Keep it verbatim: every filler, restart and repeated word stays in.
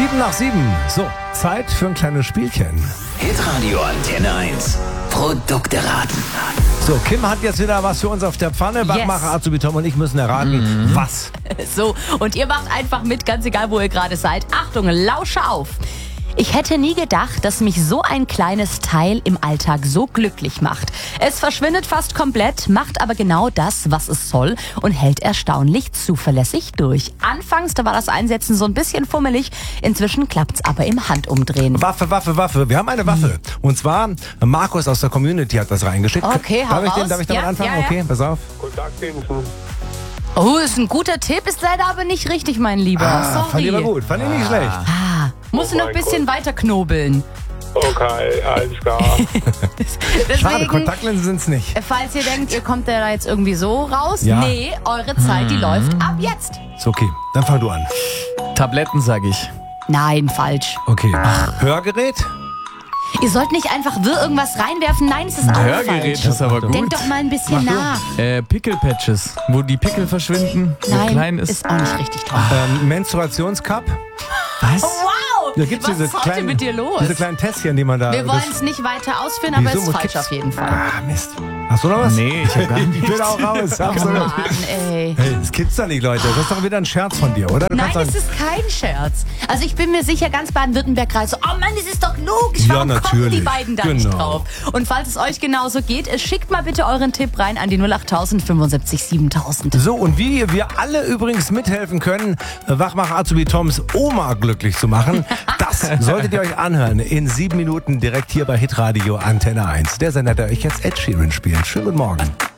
Sieben nach sieben. So, Zeit für ein kleines Spielchen. Hitradio Antenne eins. Produkte raten. So, Kim hat jetzt wieder was für uns auf der Pfanne. Wachmacher, Azubi Tom und ich müssen erraten, Mhm. was. So, und ihr macht einfach mit, ganz egal, wo ihr gerade seid. Achtung, lausche auf. Ich hätte nie gedacht, dass mich so ein kleines Teil im Alltag so glücklich macht. Es verschwindet fast komplett, macht aber genau das, was es soll und hält erstaunlich zuverlässig durch. Anfangs, da war das Einsetzen so ein bisschen fummelig, inzwischen klappt's aber im Handumdrehen. Waffe, Waffe, Waffe. Wir haben eine Waffe. Und zwar, Markus aus der Community hat das reingeschickt. Okay, hau darf ich, den, raus. darf ich damit Ja, anfangen? ja, ja. Okay, pass auf. Kontaktlinsen. Oh, ist ein guter Tipp, ist leider aber nicht richtig, mein Lieber. Ah, Sorry. fand ich aber gut, fand ich nicht schlecht. Ah, musst du Oh noch ein mein bisschen weiter knobeln. Okay, alles klar. Schade, Deswegen, Kontaktlinsen sind's nicht. falls ihr denkt, ihr kommt da jetzt irgendwie so raus, Ja. nee, eure Zeit, die läuft ab jetzt. Ist okay, dann fang du an. Tabletten, sag ich. Nein, falsch. Okay. Hörgerät? Ihr sollt nicht einfach wirr irgendwas reinwerfen. Nein, es ist auch Hörgerät falsch. ist aber gut. Denkt doch mal ein bisschen nach. Äh, Pickelpatches, wo die Pickel verschwinden, so Nein, klein ist. ist. auch nicht richtig toll. Ähm, Menstruationscup? Was? Wow! Da gibt's Was diese ist heute kleinen, mit dir los? Diese kleinen Tässchen, die man da... Wir das- wollen es nicht weiter ausführen, aber Wieso? es ist Was falsch gibt's? auf jeden Fall. Ah, Mist. Hast du noch was? Nee, ich hab gar Ich nichts. bin auch raus. Oh Absolut. Mann, ey. Hey, das gibt's doch nicht, Leute. Das ist doch wieder ein Scherz von dir, oder? Du Nein, kannst es sagen, ist kein Scherz. Also ich bin mir sicher, ganz Baden-Württemberg gerade so, oh Mann, das ist doch logisch, Ja, warum kommen die natürlich. beiden da nicht Genau. drauf? Und falls es euch genauso geht, schickt mal bitte euren Tipp rein an die null acht tausend fünfundsiebzig siebentausend. So, und wie wir alle übrigens mithelfen können, Wachmacher Azubi Toms Oma glücklich zu machen, das solltet ihr euch anhören in sieben Minuten direkt hier bei Hitradio Antenne eins. Der Sender, der euch jetzt Ed Sheeran spielt. Schönen guten Morgen.